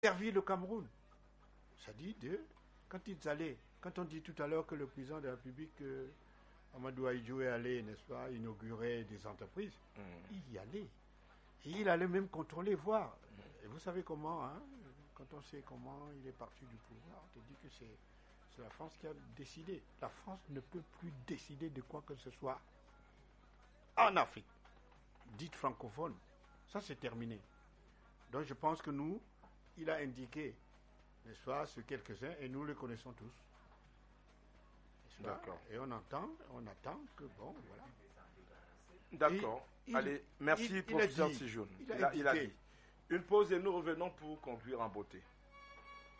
servir le Cameroun. C'est-à-dire, quand on dit tout à l'heure que le président de la République, Amadou Ahidjo, est allé, n'est-ce pas, inaugurer des entreprises, il y allait. Et il allait même contrôler, voir. Et vous savez comment, hein, quand on sait comment il est parti du pouvoir, on te dit que c'est la France qui a décidé. La France ne peut plus décider de quoi que ce soit en Afrique, dite francophone. Ça, c'est terminé. Donc, je pense que nous, il a indiqué, n'est-ce pas, ce quelques-uns, et nous le connaissons tous. D'accord. Et on attend que, bon, voilà. D'accord. Allez, merci, professeur Sijoun. Il a dit. Une pause et nous revenons pour conclure en beauté.